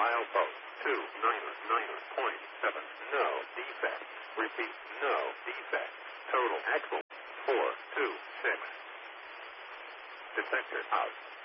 Milepost 299.7. No defect. Repeat, no defect. Total axle 426. Detector out.